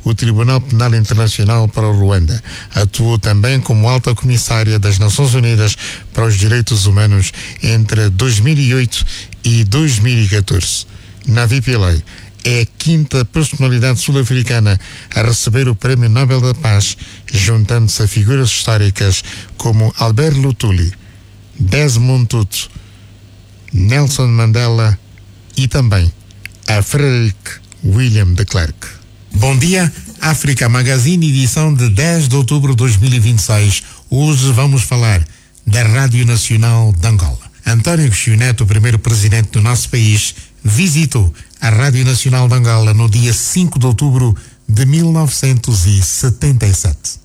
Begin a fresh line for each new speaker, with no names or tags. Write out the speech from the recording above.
o Tribunal Penal Internacional para o Ruanda. Atuou também como alta comissária das Nações Unidas para os Direitos Humanos entre 2008 e 2014. Navi Pillay é a quinta personalidade sul-africana a receber o Prémio Nobel da Paz, juntando-se a figuras históricas como Albert Luthuli, Desmond Tutu, Nelson Mandela e também a Frederick William de Klerk. Bom dia, África Magazine, edição de 10 de outubro de 2026. Hoje vamos falar da Rádio Nacional de Angola. António Agostinho Neto, o primeiro presidente do nosso país, visitou a Rádio Nacional de Angola no dia 5 de outubro de 1977.